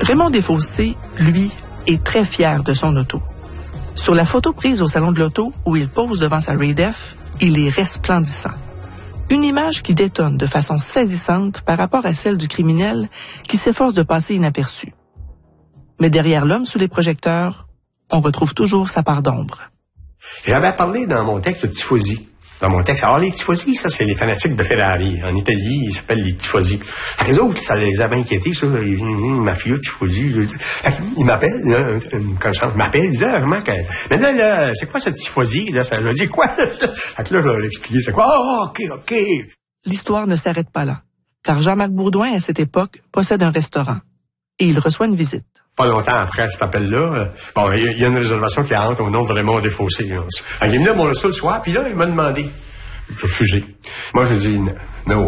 Raymond Desfossés, lui, est très fier de son auto. Sur la photo prise au salon de l'auto où il pose devant sa Raid-F, il est resplendissant. Une image qui détonne de façon saisissante par rapport à celle du criminel qui s'efforce de passer inaperçu. Mais derrière l'homme sous les projecteurs, on retrouve toujours sa part d'ombre. J'avais parlé dans mon texte de tifosi. Dans mon texte, alors les tifosi, ça, c'est les fanatiques de Ferrari. En Italie, ils s'appellent les tifosi. Les autres, ça les avait inquiétés, ça. Mafieux, tifosi. Ils m'appellent, quand je m'appelle, ils disent, vraiment, mais là, c'est quoi ce tifosi? Là, ça veut dire quoi? Fait que là, je leur ai expliqué, c'est quoi? Oh, OK. L'histoire ne s'arrête pas là, car Jean-Marc Bourdouin, à cette époque, possède un restaurant. Et il reçoit une visite. Pas longtemps après cet appel-là, bon, il y a une réservation qui entre au nom de Raymond Desfossés. Il est venu à mon resto le soir, puis là, il m'a demandé. J'ai refusé. Moi, j'ai dit, non.